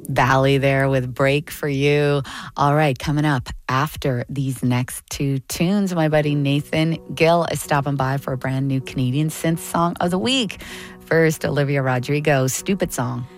Valley there with Break for You. All right, coming up after these next two tunes, my buddy Nathan Gill is stopping by for a brand new Canadian synth song of the week. First, Olivia Rodrigo, Stupid Song.